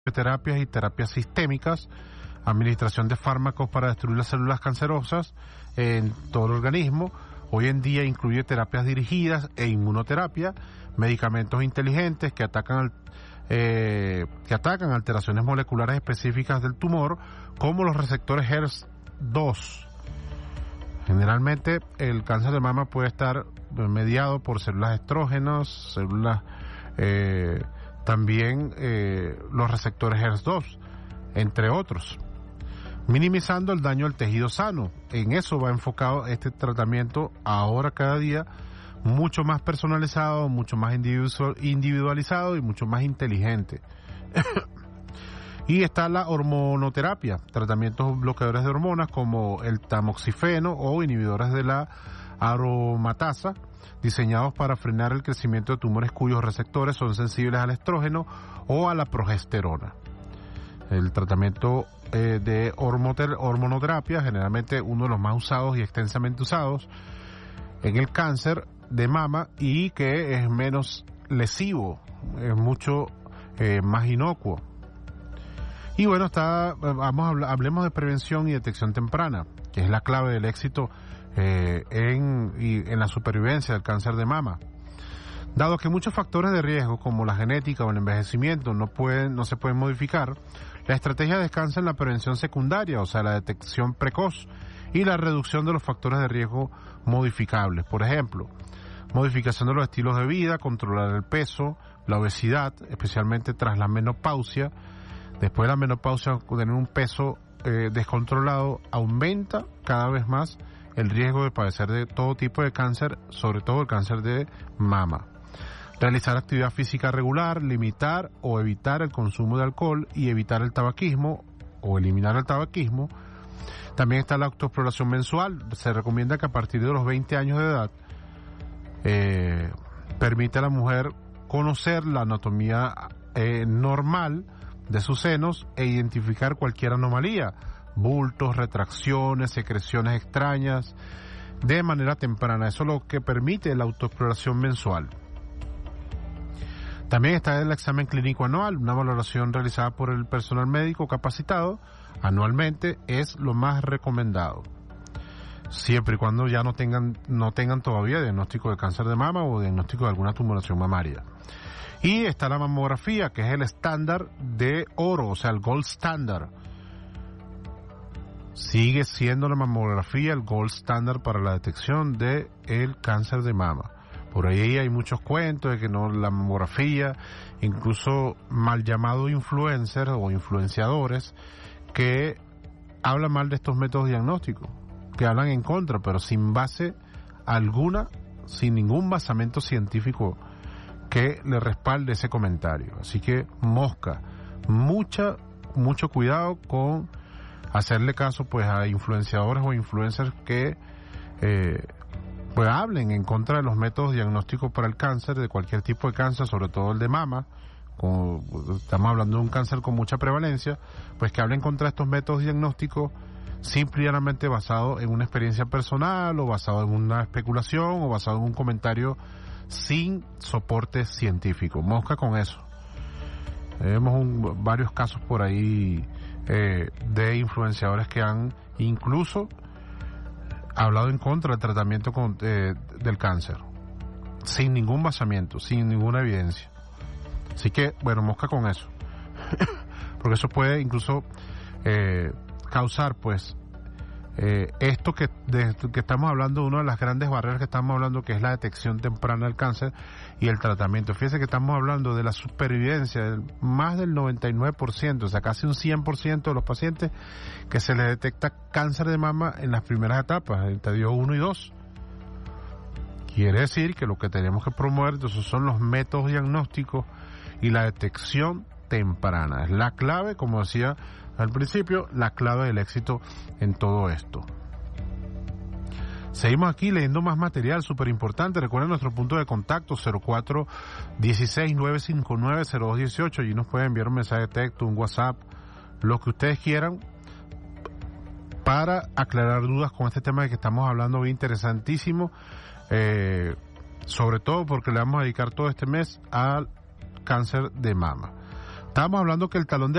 terapias y terapias sistémicas, administración de fármacos para destruir las células cancerosas en todo el organismo. Hoy en día incluye terapias dirigidas e inmunoterapia, medicamentos inteligentes que atacan alteraciones moleculares específicas del tumor, como los receptores HER2. Generalmente el cáncer de mama puede estar mediado por células estrógenos, también los receptores HER2, entre otros, minimizando el daño al tejido sano. En eso va enfocado este tratamiento ahora, cada día mucho más personalizado, mucho más individualizado y mucho más inteligente. Y está la hormonoterapia, tratamientos bloqueadores de hormonas como el tamoxifeno o inhibidores de la aromatasa, diseñados para frenar el crecimiento de tumores cuyos receptores son sensibles al estrógeno o a la progesterona. El tratamiento de hormonoterapia, generalmente uno de los más usados y extensamente usados en el cáncer de mama, y que es menos lesivo, es mucho más inocuo. Y bueno, hablemos de prevención y detección temprana, que es la clave del éxito en la supervivencia del cáncer de mama. Dado que muchos factores de riesgo, como la genética o el envejecimiento, no se pueden modificar, la estrategia descansa en la prevención secundaria, o sea, la detección precoz y la reducción de los factores de riesgo modificables. Por ejemplo, modificación de los estilos de vida, controlar el peso, la obesidad, especialmente tras la menopausia. Después de la menopausia, tener un peso descontrolado aumenta cada vez más el riesgo de padecer de todo tipo de cáncer, sobre todo el cáncer de mama. Realizar actividad física regular, limitar o evitar el consumo de alcohol y evitar el tabaquismo o eliminar el tabaquismo. También está la autoexploración mensual. Se recomienda que a partir de los 20 años de edad permite a la mujer conocer la anatomía normal de sus senos e identificar cualquier anomalía, bultos, retracciones, secreciones extrañas, de manera temprana. Eso es lo que permite la autoexploración mensual. También está el examen clínico anual, una valoración realizada por el personal médico capacitado anualmente es lo más recomendado, siempre y cuando ya no tengan todavía diagnóstico de cáncer de mama o diagnóstico de alguna tumoración mamaria. Y está la mamografía, que es el estándar de oro, o sea, el gold standard. Sigue siendo la mamografía el gold standard para la detección de el cáncer de mama. Por ahí hay muchos cuentos de que no, la mamografía, incluso mal llamados influencers o influenciadores, que hablan mal de estos métodos diagnósticos, que hablan en contra, pero sin base alguna, sin ningún basamento científico que le respalde ese comentario. Así que mosca, mucho cuidado con hacerle caso pues a influenciadores o influencers que pues hablen en contra de los métodos diagnósticos para el cáncer, de cualquier tipo de cáncer, sobre todo el de mama. Como estamos hablando de un cáncer con mucha prevalencia, pues que hablen contra estos métodos diagnósticos simplemente basado en una experiencia personal, o basado en una especulación, o basado en un comentario sin soporte científico. Mosca con eso. Vemos varios casos por ahí de influenciadores que han incluso hablado en contra del tratamiento del cáncer, sin ningún basamiento, sin ninguna evidencia. Así que, bueno, mosca con eso. Porque eso puede incluso causar, pues, esto que estamos hablando, una de las grandes barreras que estamos hablando, que es la detección temprana del cáncer y el tratamiento. Fíjense que estamos hablando de la supervivencia de más del 99%, o sea, casi un 100% de los pacientes que se les detecta cáncer de mama en las primeras etapas, el estadio 1 y 2. Quiere decir que lo que tenemos que promover entonces son los métodos diagnósticos y la detección temprana. Es la clave, como decía al principio, la clave del éxito en todo esto. Seguimos aquí leyendo más material súper importante. Recuerden nuestro punto de contacto 0416-959-0218. Allí nos pueden enviar un mensaje de texto, un WhatsApp, lo que ustedes quieran, para aclarar dudas con este tema de que estamos hablando, bien interesantísimo, sobre todo porque le vamos a dedicar todo este mes al cáncer de mama. Estábamos hablando que el talón de